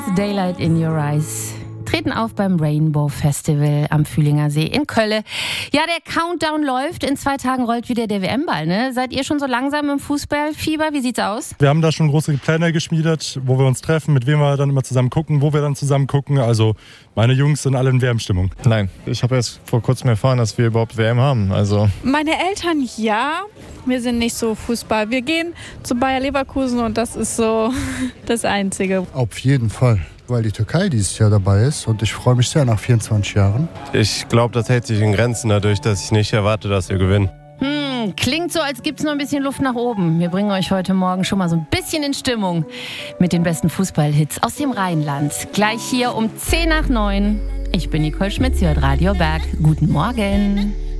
Eagles, Daylight in Your Eyes, treten auf beim Rainbow Festival am Fühlinger See in Kölle. Ja, der Countdown läuft. In 2 Tagen rollt wieder der WM-Ball, ne? Seid ihr schon so langsam im Fußballfieber? Wie sieht's aus? Wir haben da schon große Pläne geschmiedet, wo wir uns treffen, mit wem wir dann immer zusammen gucken, wo wir dann zusammen gucken. Also meine Jungs sind alle in WM-Stimmung. Nein, ich habe erst vor kurzem erfahren, dass wir überhaupt WM haben. Also meine Eltern ja. Wir sind nicht so Fußball. Wir gehen zu Bayer Leverkusen und das ist so das Einzige. Auf jeden Fall, weil die Türkei dieses Jahr dabei ist und ich freue mich sehr nach 24 Jahren. Ich glaube, das hält sich in Grenzen dadurch, dass ich nicht erwarte, dass wir gewinnen. Klingt so, als gibt's noch ein bisschen Luft nach oben. Wir bringen euch heute Morgen schon mal so ein bisschen in Stimmung mit den besten Fußballhits aus dem Rheinland. Gleich hier um 8:50. Ich bin Nicole Schmitz, ihr hört Radio Berg. Guten Morgen.